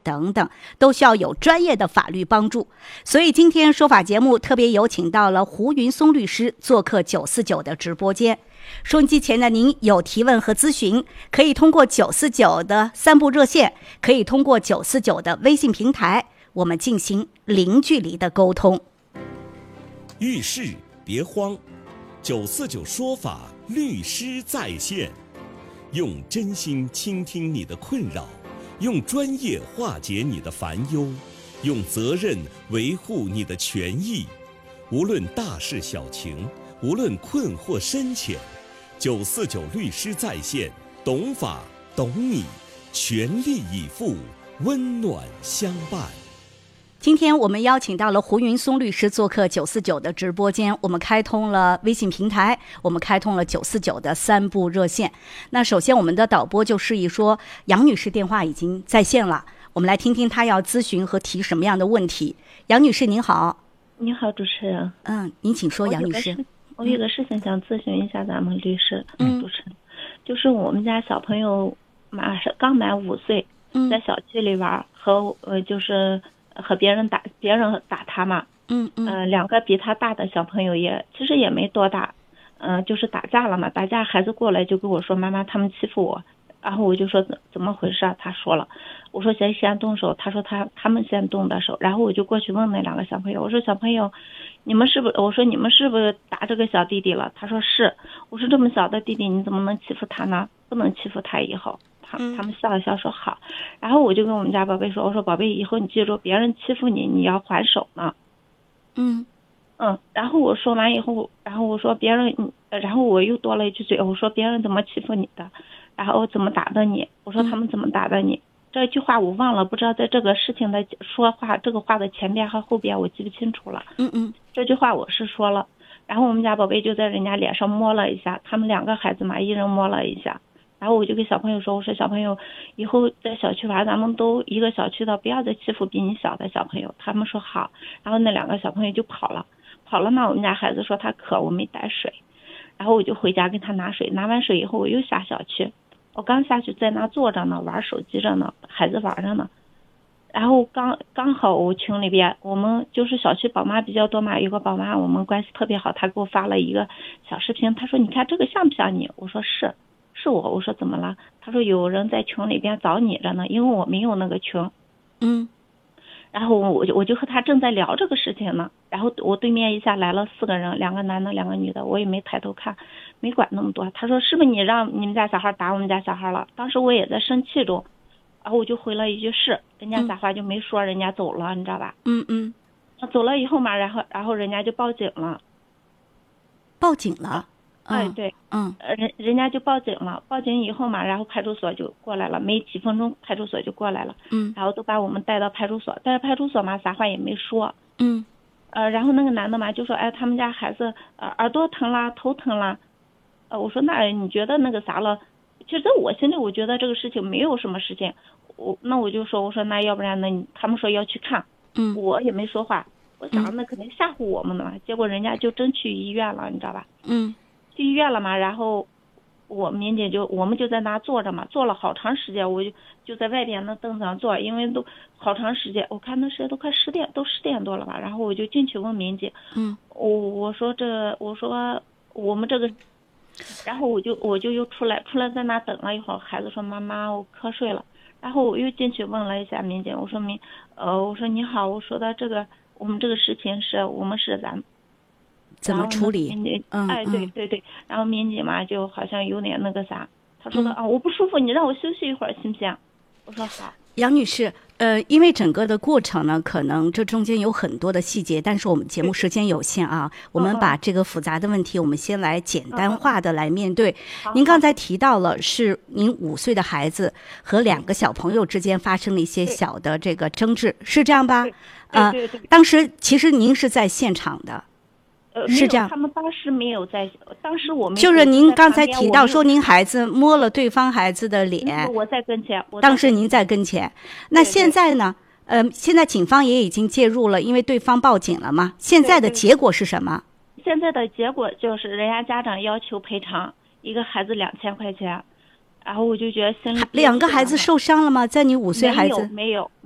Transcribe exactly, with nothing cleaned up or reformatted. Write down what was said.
等等，都需要有专业的法律帮助。所以今天说法节目特别有请到了胡云松律师做客九四九的直播间。收音机前的您有提问和咨询，可以通过九四九的三部热线，可以通过九四九的微信平台，我们进行零距离的沟通。 遇事别慌，九四九说法律师在线，用真心倾听你的困扰，用专业化解你的烦忧，用责任维护你的权益。无论大事小情，无论困惑深浅，九四九律师在线，懂法懂你，全力以赴，温暖相伴。 今天我们邀请到了胡云松律师做客九四九的直播间，我们开通了微信平台，我们开通了九四九的三部热线。那首先我们的导播就示意说，杨女士电话已经在线了，我们来听听她要咨询和提什么样的问题。杨女士您好。 你好，主持人。 嗯，您请说，杨女士。 我有个事情想咨询一下咱们律师， 嗯， 主持人，就是我们家小朋友马上刚满五岁， 嗯， 在小区里玩，和呃就是和别人打，别人打他嘛， 嗯嗯， 呃，两个比他大的小朋友也其实也没多大，嗯、呃，就是打架了嘛，打架孩子过来就跟我说妈妈他们欺负我，然后我就说怎怎么回事，他说了，我说谁先动手，他说他他们先动的手，然后我就过去问那两个小朋友，我说小朋友，你们是不是？我说你们是不是打这个小弟弟了？他说是。我说这么小的弟弟你怎么能欺负他呢？不能欺负他以后。他他们笑一笑说好。然后我就跟我们家宝贝说，我说宝贝，以后你记住，别人欺负你你要还手呢。 嗯嗯。然后我说完以后，然后我说别人，然后我又多了一句嘴，我说别人怎么欺负你的，然后怎么打的你，我说他们怎么打的你。这句话我忘了，不知道在这个事情的说话这个话的前边和后边我记不清楚了。 嗯嗯， 这句话我是说了，然后我们家宝贝就在人家脸上摸了一下，他们两个孩子嘛，一人摸了一下，然后我就跟小朋友说，我说小朋友以后在小区玩，咱们都一个小区的，不要再欺负比你小的小朋友。他们说好，然后那两个小朋友就跑了，跑了嘛，我们家孩子说他渴，我没带水，然后我就回家给他拿水，拿完水以后我又下小区。我刚下去在那坐着呢，玩手机着呢，孩子玩着呢，然后刚刚好我群里边我们就是小区宝妈比较多嘛，有个宝妈我们关系特别好，她给我发了一个小视频，她说你看这个像不像你？我说是是我。我说怎么了？她说有人在群里边找你着呢，因为我没有那个群。 嗯， 然后我就我就和他正在聊这个事情呢，然后我对面一下来了四个人，两个男的两个女的，我也没抬头看，没管那么多。他说是不是你让你们家小孩打我们家小孩了？当时我也在生气中，然后我就回了一句是，人家啥话就没说，人家走了，你知道吧？ 嗯嗯， 走了以后嘛，然后然后人家就报警了。 报警了？ 哎，对， 嗯， 人人家就报警了，报警以后嘛，然后派出所就过来了，没几分钟派出所就过来了， 嗯， 然后都把我们带到派出所，带到派出所嘛，啥话也没说， 嗯， 呃，然后那个男的嘛就说，哎，他们家孩子呃耳朵疼啦，头疼啦，呃，我说那你觉得那个啥了？其实在我心里，我觉得这个事情没有什么事情，我那我就说，我说那要不然呢？他们说要去看， 嗯， 我也没说话，我想那肯定吓唬我们的嘛，结果人家就真去医院了，你知道吧？ 嗯。 去医院了嘛，然后我民警就我们就在那坐着嘛，坐了好长时间，我就就在外边那凳子上坐，因为都好长时间，我看那时间都快十点，都十点多了吧，然后我就进去问民警， 嗯， 我我说这我说我们这个，然后我就我就又出来出来在那等了一会儿，孩子说妈妈我瞌睡了，然后我又进去问了一下民警，我说民呃我说你好，我说的这个我们这个事情是我们是咱。 怎么处理？ 嗯，哎，对对对，然后民警嘛，就好像有点那个啥，他说的、嗯、啊，我不舒服，你让我休息一会儿行不行？我说好。 杨女士，呃，因为整个的过程呢，可能这中间有很多的细节，但是我们节目时间有限啊，我们把这个复杂的问题，我们先来简单化的来面对。您刚才提到了是您五岁的孩子和两个小朋友之间发生了一些小的这个争执，是这样吧？ 对对对。 当时其实您是在现场的。 呃， 是这样， 他们当时没有在，当时我们就是您刚才提到说您孩子摸了对方孩子的脸， 我在跟前，我当时您在跟前。那现在呢？呃，现在警方也已经介入了，因为对方报警了嘛。现在的结果是什么？ 现在的结果就是人家家长要求赔偿一个孩子两千块钱，然后我就觉得心里两个孩子受伤了吗？在你五岁孩子没有没有。